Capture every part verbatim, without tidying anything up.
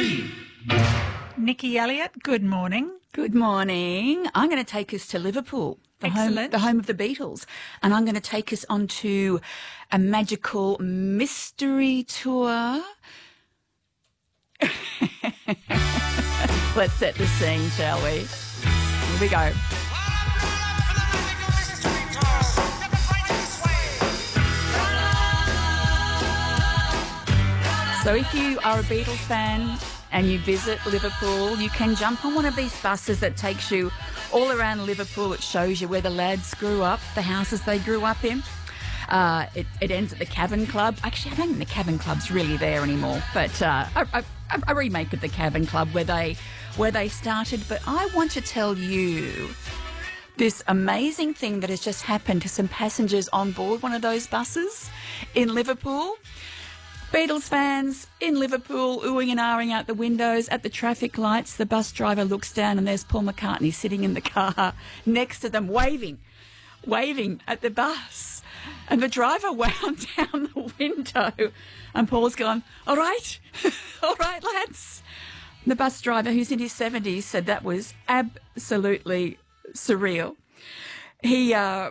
three. Nikki Elliott, good morning. Good morning. I'm going to take us to Liverpool, the home, Excellent. the home of the Beatles, and I'm going to take us onto a magical mystery tour. Let's set the scene, shall we? Here we go. So if you are a Beatles fan and you visit Liverpool, you can jump on one of these buses that takes you all around Liverpool. It shows you where the lads grew up, the houses they grew up in. Uh, it, it ends at the Cavern Club. Actually, I don't think the Cavern Club's really there anymore, but uh, a, a, a remake of the Cavern Club where they where they started. But I want to tell you this amazing thing that has just happened to some passengers on board one of those buses in Liverpool. Beatles fans in Liverpool oohing and ahhing out the windows at the traffic lights. The bus driver looks down and there's Paul McCartney sitting in the car next to them, waving, waving at the bus. And the driver wound down the window and Paul's gone, all right, all right, lads. And the bus driver, who's in his seventies, said that was absolutely surreal. He uh,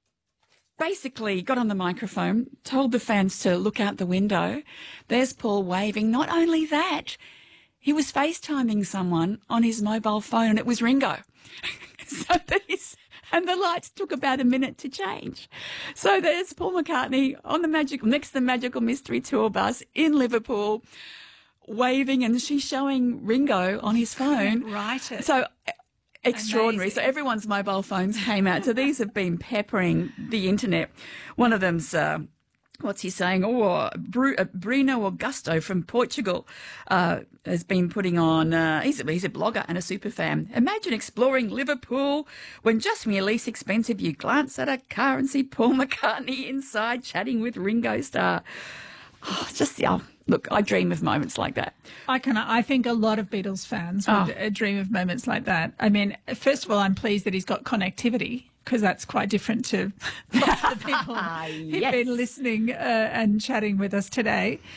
basically got on the microphone, told the fans to look out the window. There's Paul waving. Not only that, he was FaceTiming someone on his mobile phone, and it was Ringo. so these, and the lights took about a minute to change. So there's Paul McCartney on the magical, next to the Magical Mystery Tour bus in Liverpool, waving, and she's showing Ringo on his phone. Right. So extraordinary. Amazing. So everyone's mobile phones came out. So these have been peppering the internet. One of them's, uh, what's he saying? Oh, Bru- uh, Bruno Augusto from Portugal uh, has been putting on, uh, he's, a, he's a blogger and a super fan. Imagine exploring Liverpool when just when you're least expensive, you glance at a car and see Paul McCartney inside chatting with Ringo Starr. Oh, just, yeah. Look, I dream of moments like that. I can. I think a lot of Beatles fans would Oh. uh, dream of moments like that. I mean, first of all, I'm pleased that he's got connectivity because that's quite different to lots of the people who've Yes. been listening uh, and chatting with us today.